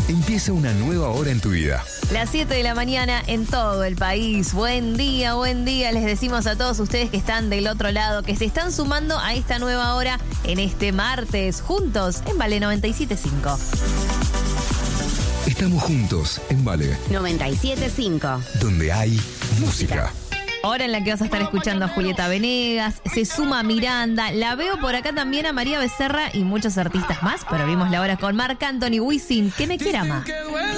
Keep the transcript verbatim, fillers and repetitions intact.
Empieza una nueva hora en tu vida. Las siete de la mañana en todo el país. Buen día, buen día. Les decimos a todos ustedes que están del otro lado, que se están sumando a esta nueva hora en este martes, juntos en Vale noventa y siete punto cinco. Estamos juntos en Vale noventa y siete punto cinco. Donde hay música. Hora en la que vas a estar escuchando a Julieta Venegas, se suma Miranda, la veo por acá también a María Becerra y muchos artistas más, pero abrimos la hora con Marc Anthony, Wisin, que me quiera más.